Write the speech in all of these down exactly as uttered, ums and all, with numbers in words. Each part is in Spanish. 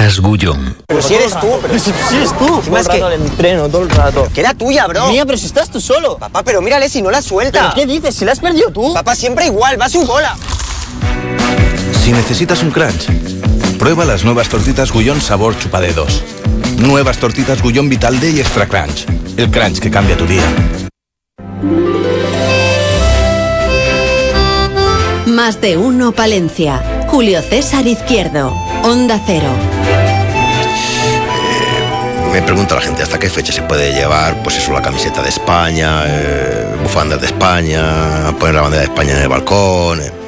tortitas Gullón. Pero si eres tú, pero si, si eres tú. Si más que el entreno, todo el rato. Que era tuya, bro. Mía, pero si estás tú solo. Papá, pero mírale si no la suelta. ¿Pero qué dices? Si la has perdido tú. Papá, siempre igual, va a su bola. Si necesitas un crunch, prueba las nuevas tortitas Gullón sabor chupadedos. Nuevas tortitas Gullón Vital D y Extra Crunch. El crunch que cambia tu día. Más de uno Palencia. Julio César Izquierdo. Onda Cero. Eh, me pregunta la gente hasta qué fecha se puede llevar, pues eso, la camiseta de España, eh, bufandas de España, poner la bandera de España en el balcón. Eh.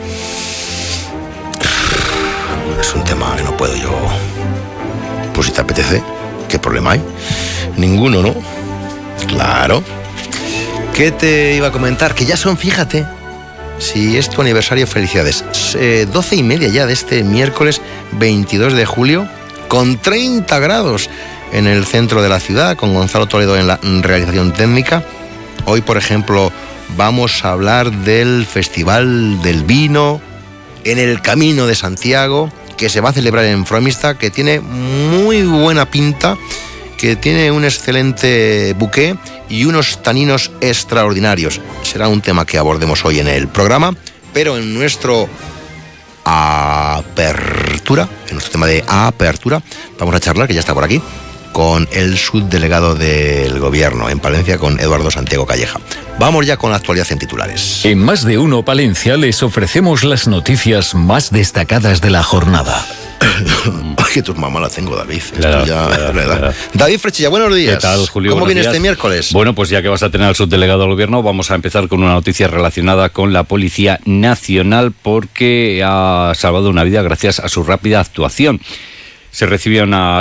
Es un tema que no puedo yo. Pues si te apetece, ¿qué problema hay? Ninguno, ¿no? Claro. ¿Qué te iba a comentar? Que ya son, fíjate, si es tu aniversario, felicidades. Eh, doce y media ya de este miércoles veintidós de julio, con treinta grados en el centro de la ciudad, con Gonzalo Toledo en la realización técnica. Hoy, por ejemplo, vamos a hablar del Festival del Vino en el Camino de Santiago, que se va a celebrar en Fromista, que tiene muy buena pinta, que tiene un excelente buqué y unos taninos extraordinarios. Será un tema que abordemos hoy en el programa, pero en nuestro apertura, en nuestro tema de apertura, vamos a charlar, que ya está por aquí, con el subdelegado del Gobierno en Palencia, con Eduardo Santiago Calleja. Vamos ya con la actualidad en titulares. En Más de Uno Palencia les ofrecemos las noticias más destacadas de la jornada. Ay, que tus mamás la tengo, David. Claro, ya, claro, claro. David Frechilla, buenos días. ¿Qué tal, Julio? ¿Cómo Buenos viene días. este miércoles? Bueno, pues ya que vas a tener al subdelegado del Gobierno, vamos a empezar con una noticia relacionada con la Policía Nacional, porque ha salvado una vida gracias a su rápida actuación. Se recibió una